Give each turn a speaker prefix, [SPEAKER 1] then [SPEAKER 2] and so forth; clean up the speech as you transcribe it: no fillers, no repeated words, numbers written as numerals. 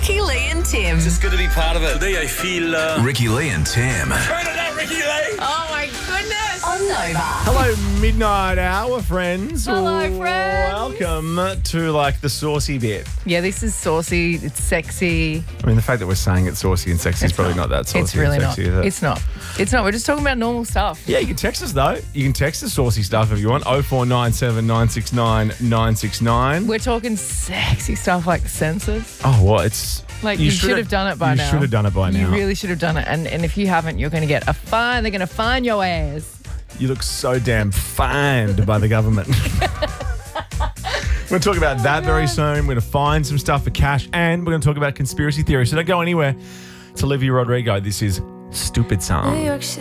[SPEAKER 1] Ricky, Lee and Tim.
[SPEAKER 2] Just good to be part of it.
[SPEAKER 3] Today I feel...
[SPEAKER 4] Ricky Lee and Tim.
[SPEAKER 2] Turn it up, Ricky Lee.
[SPEAKER 1] Oh my goodness. On Nova.
[SPEAKER 5] Hello, midnight hour, friends.
[SPEAKER 1] Hello, friends.
[SPEAKER 5] Welcome to the saucy bit.
[SPEAKER 6] Yeah, this is saucy. It's sexy.
[SPEAKER 5] I mean, the fact that we're saying it's saucy and sexy is probably not that saucy.
[SPEAKER 6] It's really
[SPEAKER 5] and
[SPEAKER 6] not.
[SPEAKER 5] sexy, is it?
[SPEAKER 6] It's not. It's not. We're just talking about normal stuff.
[SPEAKER 5] Yeah, you can text us though. You can text us saucy stuff if you want. 0497 969 969.
[SPEAKER 6] We're talking sexy stuff like the census.
[SPEAKER 5] Oh, well, it's
[SPEAKER 6] You should have done it by now.
[SPEAKER 5] You should have done it by now.
[SPEAKER 6] You really should have done it. And if you haven't, you're going to get a fine. They're going to fine your ass.
[SPEAKER 5] You look so damn fined by the government. We're going to talk about that very soon. We're going to find some stuff for cash, and we're going to talk about conspiracy theories. So don't go anywhere. It's Olivia Rodrigo. This is Stupid Song.
[SPEAKER 7] New York City.